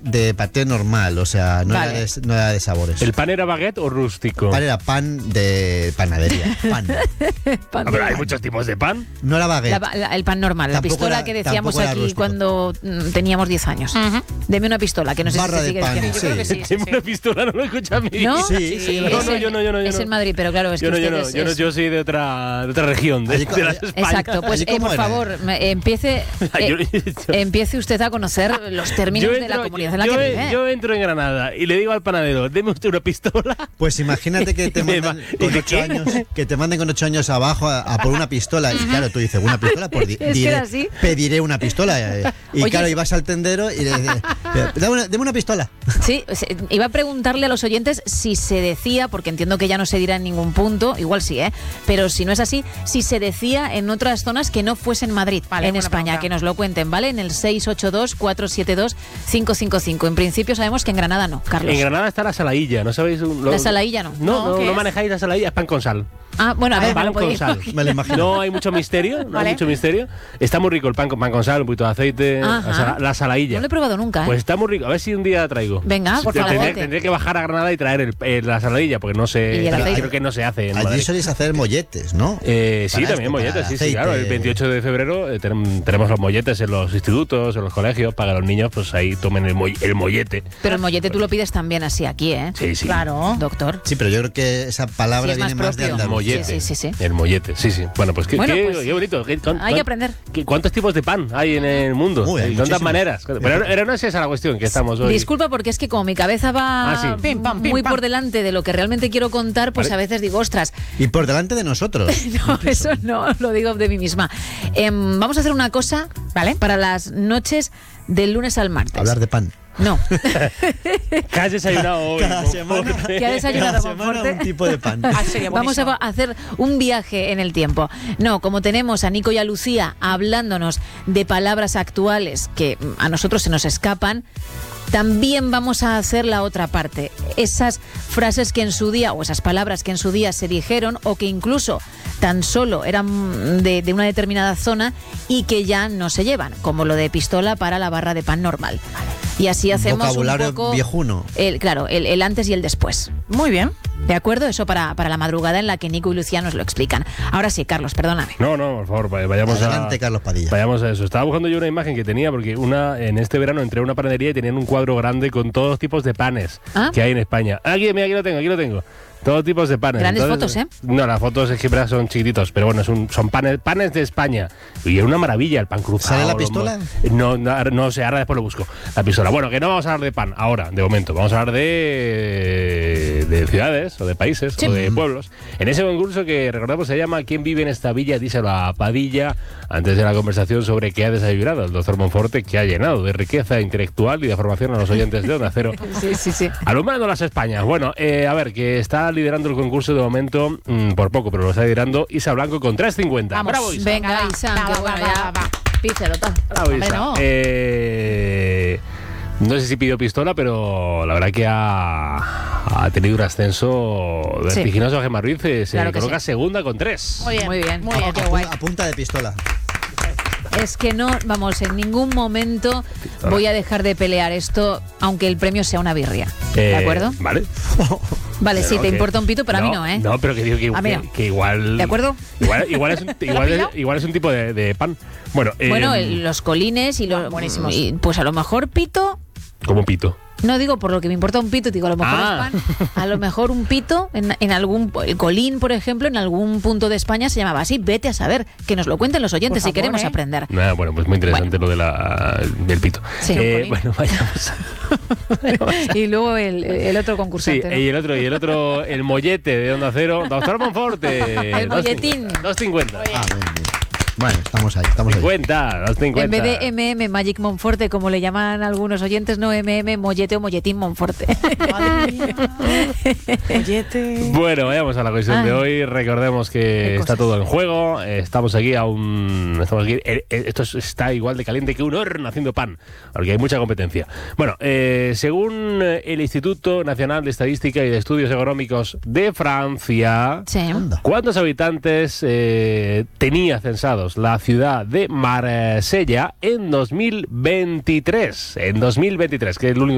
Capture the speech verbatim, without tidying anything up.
de paté normal, o sea, no, Vale. era de, no era de sabores. ¿El pan era baguette o rústico? pan era pan de panadería. Pan. Pan Ah, de pero hay pan. muchos tipos de pan. No era baguette. La- la- el pan normal, la Tampoco pistola era- que decíamos tampoco era aquí rústico. cuando mm, teníamos diez años. Deme una pistola, que no sé Barra si se de sigue pan, diciendo. sí. Yo creo que sí, sí, Tengo sí. una pistola, no lo escucha a mí. ¿No? Sí, sí, No, es no, en- yo no, yo no, yo Es no. en Madrid, pero claro, es que Yo no, yo ustedes no, yo no, es- yo soy de otra, de otra región, de, Allí de las como- Españas. Exacto, pues ¿Allí eh, cómo por era? favor, me- empiece, Yo- eh, yo- empiece usted a conocer los términos Yo de la entro- comunidad en la yo, que yo- vive. yo entro en Granada y le digo al panadero, deme usted una pistola. Pues imagínate que te Me mandan va- con ¿de ocho qué? años, que te manden con ocho años abajo a, a por una pistola. Y claro, tú dices, ¿una pistola? Pues di- Es que diré, era así. pediré una pistola. eh. Y Oye. claro, ibas al tendero y le dices, dame una, dame una pistola. Sí, se- iba a preguntarle a los oyentes si se decía, porque entiendo que ya no se dirá en ningún punto, igual sí, ¿eh? Pero si no es así, si se decía en otras zonas que no fuesen Madrid, Vale, en buena España, pregunta. que nos lo cuenten, ¿vale? En el seis ocho dos, cuatro siete dos, cinco cinco cinco. En principio sabemos que en Granada no, Carlos. En Granada está la salailla, ¿no sabéis? Un- lo- La salailla no. No, No, no, ¿qué no es? manejáis la salailla, es pan con sal. Ah, bueno, a ver, me Pan lo con podía- sal. Me lo imagino. No hay mucho misterio, no Vale. hay mucho misterio. Está muy rico el pan con pan con sal, un poquito de aceite, Ajá. la, sala- la salailla. No lo he probado nunca, ¿eh? Pues está muy rico. A ver si un día traigo. Venga, por Te- favor. Tendré, tendré que bajar a Granada y traer el- eh, la saladilla, porque no Y sé. el aceite. Creo que no se hace en Allí Madrid. soléis hacer molletes, ¿no? Eh, sí, Para también esto, molletes, para sí, sí, aceite. claro. El veintiocho de febrero eh, tenem- tenemos los molletes en los institutos, en los colegios, para que los niños pues ahí tomen el, moll- el mollete. Pero el mollete tú lo pides también así aquí, ¿eh? Sí, sí. Claro. Doctor. Sí, pero yo creo que esa palabra Sí, es más viene más de propio. Andalucía. Mollete. Sí, sí, sí, sí. El mollete, sí, sí. Bueno, pues qué, Bueno, qué- pues, qué bonito. ¿Qué- cuán- hay que cuán- aprender. qué- ¿Cuántos tipos de pan hay en el mundo? Uy, hay ¿Y cuántas muchísimos. maneras? Pero, pero no es esa la cuestión que estamos hoy. Disculpa porque es que como mi cabeza va Ah, sí. Pim, pam, pim, muy pam. por delante de lo que realmente quiero contar, pues Vale. a veces digo, ostras, Y por delante de nosotros. no, eso no, lo digo de mí misma. Em, vamos a hacer una cosa, ¿vale? Para las noches del lunes al martes. Hablar de pan. No, ¿Qué has desayunado hoy? Cada Con semana, Forte? ¿Qué ha desayunado cada semana Monforte? un tipo de pan. Ah, sería vamos a buenísimo. va- hacer un viaje en el tiempo. No, como tenemos a Nico y a Lucía hablándonos de palabras actuales que mm, a nosotros se nos escapan, también vamos a hacer la otra parte. Esas frases que en su día, o esas palabras que en su día se dijeron, o que incluso tan solo eran de, de una determinada zona y que ya no se llevan, como lo de pistola para la barra de pan normal. Y así hacemos Vocabulario un poco viejuno. El, claro, el, el antes y el después. Muy bien. ¿De acuerdo? Eso para, para la madrugada en la que Nico y Lucía nos lo explican. Ahora sí, Carlos, perdóname. No, no, por favor, vay- vayamos Adelante, a... Carlos Padilla. Vayamos a eso. Estaba buscando yo una imagen que tenía, porque una en este verano entré a una panadería y tenían un cuadro grande con todos los tipos de panes ¿Ah? que hay en España. Aquí, mira, aquí lo tengo, aquí lo tengo. Todos tipos de panes. Grandes fotos, ¿eh? No, las fotos es que verdad, son chiquititos, pero bueno, es un- son panes, panes de España. Y es una maravilla el pan cruzado. ¿Sale la los pistola? mo- No, no, no sé, ahora después lo busco. La pistola. Bueno, que no vamos a hablar de pan ahora, de momento. Vamos a hablar de, de ciudades o de países Sí. o de pueblos. En ese concurso que recordamos se llama ¿Quién vive en esta villa? Díselo a Padilla. Antes de la conversación sobre qué ha desayunado el doctor Monforte, que ha llenado de riqueza intelectual y de formación a los oyentes de Onda Cero. Sí, sí, sí. Alumbrando las Españas. Bueno, eh, a ver, que está liderando el concurso de momento, mm, por poco, pero lo está liderando Isa Blanco con tres cincuenta. Vamos. Bravo, Isa. Venga, Va, Isa, va, que va, bueno, va, ya va, va. pícelo, tal. Bravo, Hombre, Isa. no. Eh, no sé si pidió pistola, pero la verdad que ha, ha tenido un ascenso Sí. vertiginoso. Gemma Ruiz eh, se Claro que coloca sí. segunda con tres. Muy bien. Muy bien. Muy bien. Qué A, guay. pu- a punta de pistola. Es que no, vamos, en ningún momento voy a dejar de pelear esto, aunque el premio sea una birria. ¿De Eh, acuerdo? Vale. Vale, sí, Pero te que- importa un pito, pero a mí no, ¿eh? No, pero que digo que, A mí que- no. que igual. ¿De acuerdo? Igual, igual, es, un, igual, es, igual es un tipo de, de pan. Bueno, Bueno, eh, el- los colines y los... Buenísimos. y, pues a lo mejor pito... como pito. No digo por lo que me importa un pito, digo a lo mejor Ah. es pan. A lo mejor un pito en, en algún el colín, por ejemplo, en algún punto de España se llamaba así. Vete a saber, que nos lo cuenten los oyentes Por si favor, queremos ¿eh? aprender. Nada, bueno, pues muy interesante lo de la, del pito. Sí. Eh, Un bueno, vayamos. a- Y luego el, el otro Sí, concursante. ¿no? y el otro, y el otro, el mollete de Onda Cero, doctor Monforte. El molletín. dos cincuenta. Ah, bien, bien. Bueno, estamos ahí, estamos ahí. cincuenta, dos cincuenta. En vez de M M Magic Monforte, como le llaman algunos oyentes, no M M Mollete o Molletín Monforte. Madre mía. Mollete. Bueno, vayamos a la cuestión Ay. de hoy. Recordemos que Qué está cosas. todo en juego. Eh, Estamos aquí a un. Estamos aquí. eh, eh, esto es- está igual de caliente que un horno haciendo pan, porque hay mucha competencia. Bueno, eh, según eh, el Instituto Nacional de Estadística y de Estudios Económicos de Francia, Sí. Anda. ¿cuántos habitantes eh, tenía censados la ciudad de Marsella en dos mil veintitrés? En dos mil veintitrés, que es el único